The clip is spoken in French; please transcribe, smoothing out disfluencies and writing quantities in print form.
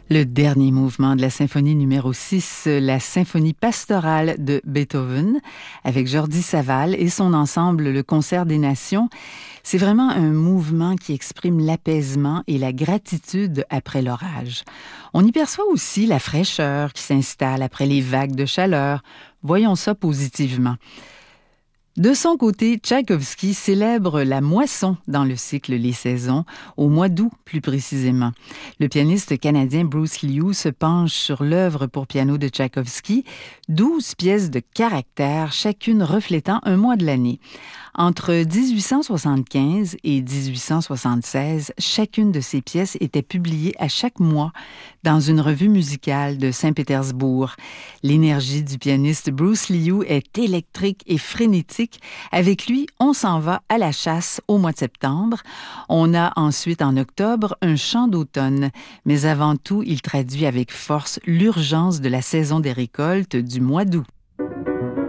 Le dernier mouvement de la symphonie numéro 6, la symphonie pastorale de Beethoven, avec Jordi Savall et son ensemble Le Concert des Nations. C'est vraiment un mouvement qui exprime l'apaisement et la gratitude après l'orage. On y perçoit aussi la fraîcheur qui s'installe après les vagues de chaleur. Voyons ça positivement. De son côté, Tchaïkovski célèbre la moisson dans le cycle Les Saisons, au mois d'août plus précisément. Le pianiste canadien Bruce Liu se penche sur l'œuvre pour piano de Tchaïkovski, 12 pièces de caractère, chacune reflétant un mois de l'année. Entre 1875 et 1876, chacune de ces pièces était publiée à chaque mois dans une revue musicale de Saint-Pétersbourg. L'énergie du pianiste Bruce Liu est électrique et frénétique. Avec lui, on s'en va à la chasse au mois de septembre. On a ensuite en octobre un chant d'automne. Mais avant tout, il traduit avec force l'urgence de la saison des récoltes du mois d'août.